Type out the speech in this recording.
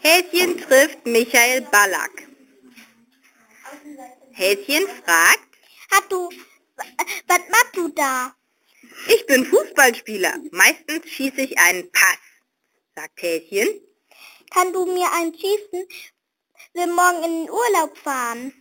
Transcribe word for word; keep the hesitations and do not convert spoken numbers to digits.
Häschen trifft Michael Ballack. Häschen fragt: Hast du, was machst du da? Ich bin Fußballspieler. Meistens schieße ich einen Pass, sagt Häschen. Kannst du mir einen schießen? Wir morgen in den Urlaub fahren.